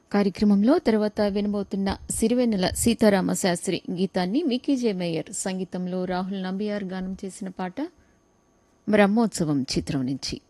కార్యక్రమంలో తర్వాత వినబోతున్న సిరివెన్నెల సీతారామ శాస్త్రి గీతాన్ని వికీజే మేయర్ సంగీతంలో రాహుల్ నంబియార్ గానం చేసిన పాట బ్రహ్మోత్సవం చిత్రం నుంచి.